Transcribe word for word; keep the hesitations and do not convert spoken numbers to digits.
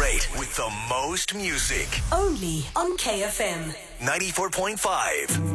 late with the most music. Only on K F M ninety-four point five.